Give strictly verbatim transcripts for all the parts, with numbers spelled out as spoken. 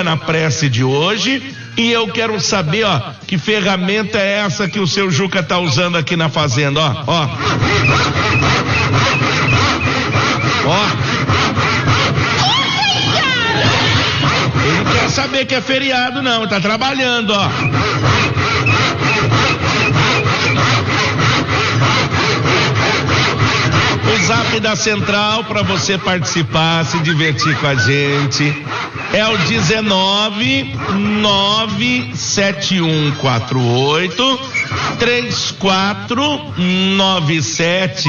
na prece de hoje. E eu quero saber, ó, que ferramenta é essa que o seu Juca tá usando aqui na fazenda, ó, ó. Ó. Ele não quer saber que é feriado não, tá trabalhando, ó. O zap da Central para você participar, se divertir com a gente é o dezenove nove sete um quatro oito três quatro nove sete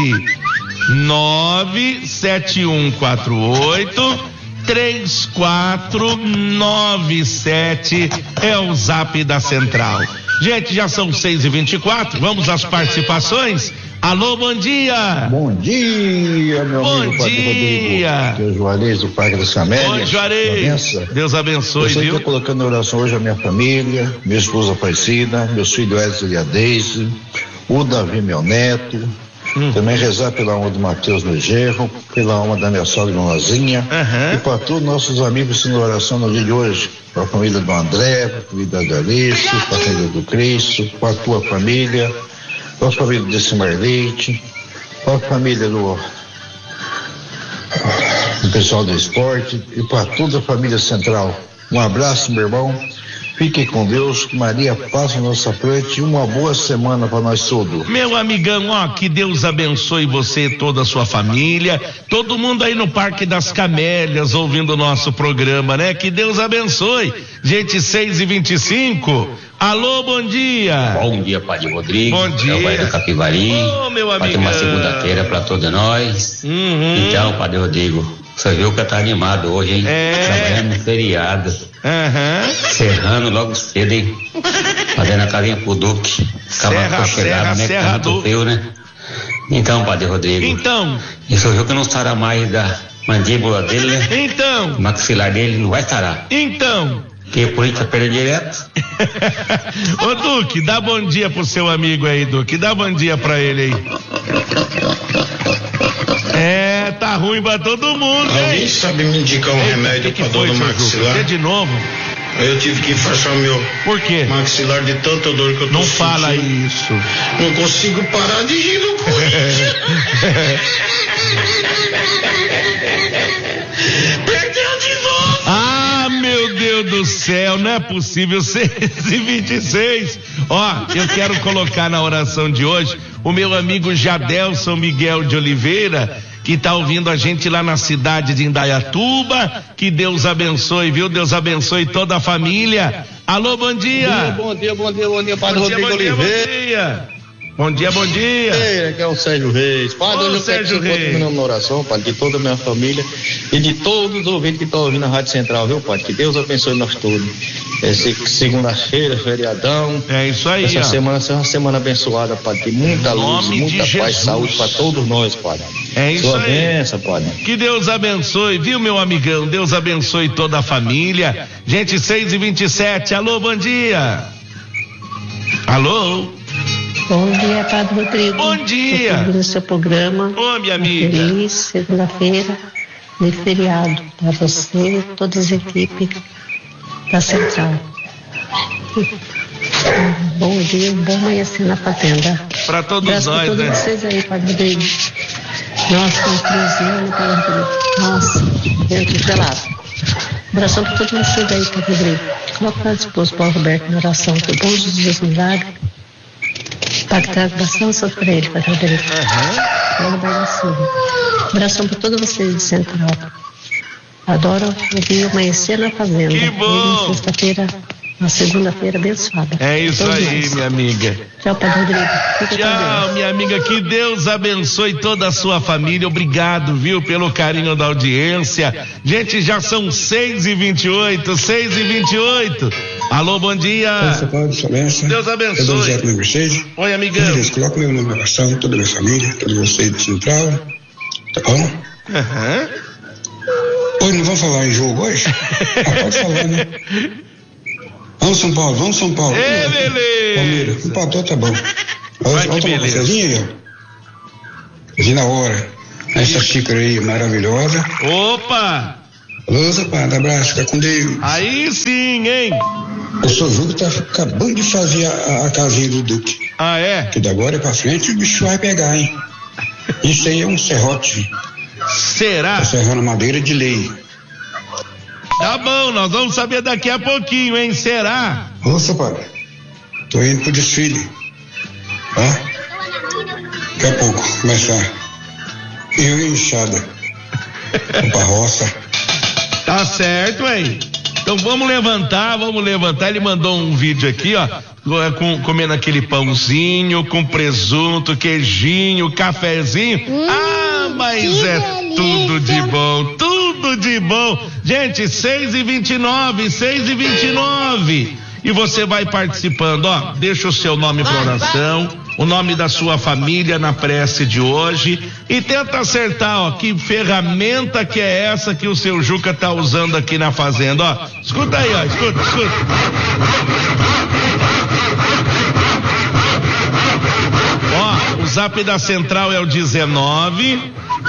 nove sete um quatro oito três quatro nove sete é o zap da Central. Gente, já são seis e vinte e quatro, vamos às participações. Alô, bom dia. Bom dia, meu bom amigo. Bom dia. Aqui é o Juarez do Parque das Camélias. Oi, Juarez. Deus abençoe, viu? Eu estou colocando em oração hoje a minha família, minha esposa Aparecida, meus filhos Edson e a Deise, o Davi, meu neto. Hum. Também rezar pela alma do Matheus no Gerro, pela alma da minha sogra Noazinha, uhum. E para todos nossos amigos em oração no dia de hoje, para a família do André, para a família da Alice, para a família do Cristo, para a tua família, para a família do Decimar Leite, para a família do, do pessoal do esporte e para toda a família Central. Um abraço, meu irmão. Fique com Deus, que Maria passe a nossa frente e uma boa semana para nós todos. Meu amigão, ó, que Deus abençoe você e toda a sua família, todo mundo aí no Parque das Camélias ouvindo o nosso programa, né? Que Deus abençoe. Gente, seis e vinte e cinco. Alô, bom dia. Bom dia, Padre Rodrigo. Bom dia. É o Pai do Capivari. Ô, meu amigo. Vai ter uma segunda-feira para todos nós. Uhum. Então, Padre Rodrigo, você viu que tá animado hoje, hein? É. Trabalhando no feriado. Uhum. Serrando logo cedo, hein? Fazendo a carinha pro Duque. Serra, serra, né? serra tá do... feio, né? Então, Padre Rodrigo. Então. Isso viu que não estará mais da mandíbula dele, né? Então. O maxilar dele não vai estar. Então. Que a polícia perde direto. Ô Duque, dá bom dia pro seu amigo aí, Duque. Dá bom dia pra ele aí. É, tá ruim pra todo mundo, hein? Alguém sabe me indicar um Eita, remédio que pra dor no maxilar? Você de novo? Eu tive que enfaixar meu Por quê? maxilar de tanta dor que eu tô Não sentindo. fala isso. Não consigo parar de rir no Corinthians. Perdeu de novo. Ah, meu Deus do céu, não é possível. seis e vinte e seis. Ó, eu quero colocar na oração de hoje o meu amigo Jadelson Miguel de Oliveira, que tá ouvindo a gente lá na cidade de Indaiatuba. Que Deus abençoe, viu? Deus abençoe toda a família. Alô, bom dia. Bom dia, bom dia, bom dia, Padre bom dia, Rodrigo bom dia, Oliveira. Bom dia, bom dia. Ei, aqui é o Sérgio Reis. Padre, Ô, hoje eu Sérgio quero que você na oração, Padre, de toda a minha família e de todos os ouvintes que estão ouvindo a Rádio Central, viu, Padre? Que Deus abençoe nós todos. Essa segunda-feira, feriadão. É isso aí, Essa ó. semana será uma semana abençoada, Padre. De muita luz, muita paz, Jesus. saúde para todos nós, Padre. É isso Sua aí. bênção, Padre. Que Deus abençoe, viu, meu amigão? Deus abençoe toda a família. Gente, seis e vinte e sete. Alô, bom dia. Alô. Bom dia, Padre Rodrigo. Bom dia. Estou ouvindo o seu programa. Ô, minha amiga. Feliz segunda-feira de feriado para você e todas as equipes da Central. Bom dia, um bom amanhecer na fazenda. Para todos Abraço nós, pra todos né? vocês aí, Padre Rodrigo. Nossa, um friozinho, Padre Rodrigo. Nossa, dentro gelado. Abração para todos vocês aí, Padre Rodrigo. Coloca o esposo Paulo Roberto na oração. Que o bom Jesus milagre. Padre, traz bastante para ele, Padre Rodrigo. Uhum. Abração para todos vocês de Central. Adoro ouvir amanhecer na fazenda. Que bom! Sexta-feira, uma segunda-feira abençoada. É isso Todos aí, nós. minha amiga. Tchau, Padre Rodrigo. Fica Tchau, minha amiga. Que Deus abençoe toda a sua família. Obrigado, viu, pelo carinho da audiência. Gente, já são seis e vinte e oito, seis e vinte e oito. Alô, bom dia. Deus abençoe. Oi, amigão. Deus, coloca meu nome na oração, toda a minha família, todos vocês de Central. Tá bom? Aham. Uhum. Hoje não vamos falar em jogo hoje? Ah, pode falar, né? Vamos São Paulo, vamos São Paulo. É, beleza. Palmeiras, empatou, tá bom. Vai Olha, que uma beleza. cafezinha aí, ó. Vi na hora. Essa xícara aí maravilhosa. Opa! Alô, Zé Padre, abraço, fica com Deus. Aí sim, hein? O seu Júlio tá acabando de fazer a, a casinha do Duque. Ah, é? Que da agora pra frente o bicho vai pegar, hein? Isso aí é um serrote. Será? Tá serrando madeira de lei. Tá bom, nós vamos saber daqui a pouquinho, hein? Será? Ô, seu Padre, tô indo pro desfile. Tá? Daqui a pouco, começar. Eu e enxada. Vou pra roça. Tá certo, hein? Então vamos levantar, vamos levantar. Ele mandou um vídeo aqui, ó, com, comendo aquele pãozinho, com presunto, queijinho, cafezinho. Hum, ah, mas é delícia. Tudo de bom, tudo de bom. Gente, seis e vinte e nove, seis e vinte e nove. E você vai participando, ó, deixa o seu nome para oração, o nome da sua família na prece de hoje e tenta acertar, ó, que ferramenta que é essa que o seu Juca tá usando aqui na fazenda, ó. Escuta aí, ó, escuta, escuta. Ó, o zap da central é o dezenove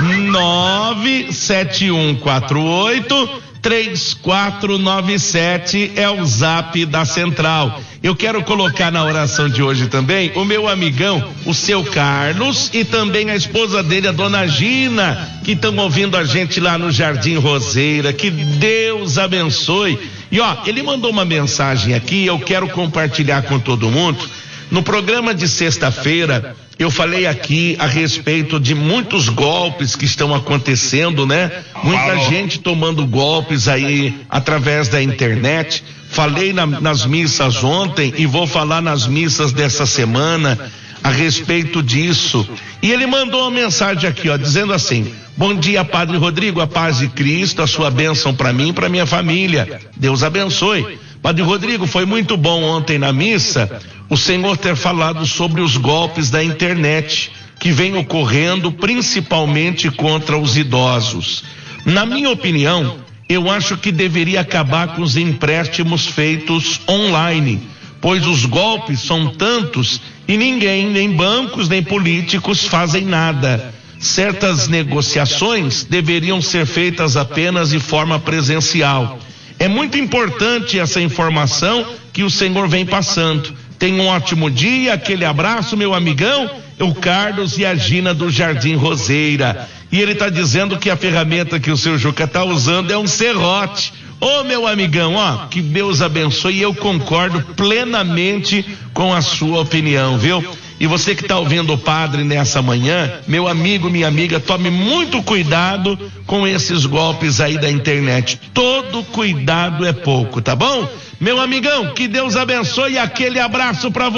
nove sete um quatro oito três quatro nove sete, é o zap da central. Eu quero colocar na oração de hoje também o meu amigão, o seu Carlos, e também a esposa dele, a dona Gina, que estão ouvindo a gente lá no Jardim Roseira. Que Deus abençoe. E ó, ele mandou uma mensagem aqui, eu quero compartilhar com todo mundo. No programa de sexta-feira, eu falei aqui a respeito de muitos golpes que estão acontecendo, né? Muita gente tomando golpes aí através da internet. Falei na, nas missas ontem e vou falar nas missas dessa semana a respeito disso. E ele mandou uma mensagem aqui, ó, dizendo assim: bom dia, Padre Rodrigo, a paz de Cristo, a sua bênção para mim e para minha família. Deus abençoe. Padre Rodrigo, foi muito bom ontem na missa o senhor ter falado sobre os golpes da internet que vem ocorrendo principalmente contra os idosos. Na minha opinião, eu acho que deveria acabar com os empréstimos feitos online, pois os golpes são tantos e ninguém, nem bancos, nem políticos fazem nada. Certas negociações deveriam ser feitas apenas de forma presencial. É muito importante essa informação que o senhor vem passando. Tenha um ótimo dia, aquele abraço, meu amigão, o Carlos e a Gina do Jardim Roseira. E ele está dizendo que a ferramenta que o seu Juca está usando é um serrote. Ô, meu amigão, ó, que Deus abençoe, e eu concordo plenamente com a sua opinião, viu? E você que está ouvindo o padre nessa manhã, meu amigo, minha amiga, tome muito cuidado com esses golpes aí da internet. Todo cuidado é pouco, tá bom? Meu amigão, que Deus abençoe e aquele abraço pra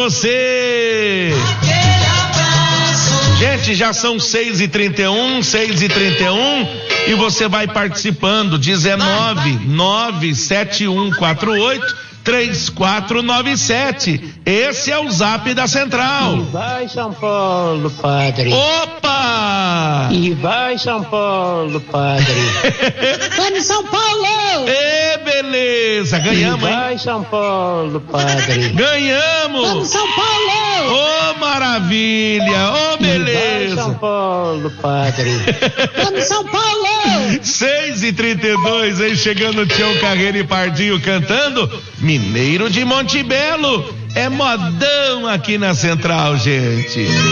você. Aquele abraço. Gente, já são seis e trinta e um, seis e trinta e um, e você vai participando. dezenove nove sete um quatro oito três quatro nove sete. Esse é o zap da central. E vai São Paulo, padre. Opa! E vai São Paulo, padre. Vamos São Paulo! Ê, beleza, ganhamos, hein? E vai hein? São Paulo, padre. Ganhamos! Vamos São Paulo! Ô, oh, maravilha! Ô, oh, beleza! E vai São Paulo, padre. Vamos São Paulo! seis e trinta e dois, hein? Chegando o Tião Carreiro e Pardinho cantando Mineiro de Monte Belo. É modão aqui na central, gente.